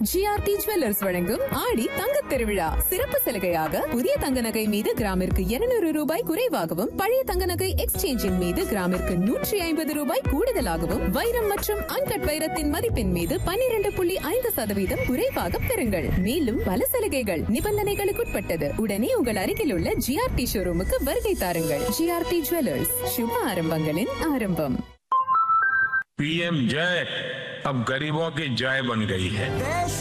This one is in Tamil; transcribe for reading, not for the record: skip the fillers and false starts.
ஜிஆர்டி ஜுவல்லர்ஸ் வழங்கும் ஆடி தங்கத் திருவிழா சிறப்பு சலுகையாக புதிய தங்க நகை மீது கிராமிற்கு 200 ரூபாய் குறைவாகவும் பழைய தங்க நகை எக்ஸ்சேஞ்சின் மீது கிராமிற்கு 150 ரூபாய் கூடுதலாகவும் வைரம் மற்றும் அன்கட் வைரத்தின் மதிப்பின் மீது 12.5% குறைவாக பெறுங்கள். மேலும் பல சலுகைகள் நிபந்தனைகளுக்குட்பட்டது. உடனே உங்கள் அருகில் உள்ள ஜிஆர்டி ஷோரூமுக்கு வருகை தாருங்கள். ஜிஆர்டி ஜுவல்லர்ஸ், சுப ஆரம்பங்களின் ஆரம்பம். पीएम जय अब गरीबों की जय बन गई है.